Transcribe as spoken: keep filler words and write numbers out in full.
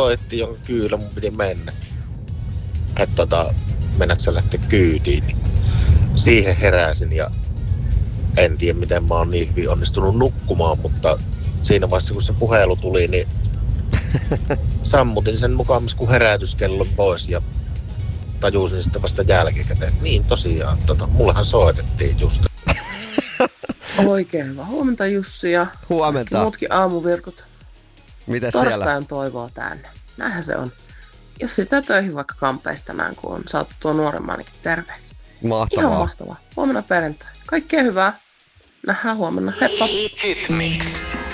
soitti, jonka kyylä mun piti mennä. Että tota, mennätkö sä lähteä kyytiin, niin siihen heräsin ja en tiedä miten mä oon niin hyvin onnistunut nukkumaan, mutta siinä vaiheessa kun se puhelu tuli, niin sammutin sen mukaan myös kuin herätyskellon pois ja tajusin sitten vasta jälkikäteen. Niin tosiaan, tota, mullehan soitettiin just. Oikein hyvä. Huomenta Jussi ja huomenta. Muutkin aamuvirkut. Mites siellä? Torstain toivoa tänne. Näinhän se on. Jos sitä töihin vaikka kampeista tänään, kun on saatu tuo nuoremmaanikin terveeksi. Mahtavaa. Ihan mahtavaa. Huomenna perjantai. Kaikkea hyvää. Nähdään huomenna. Heippa. Hit Mix.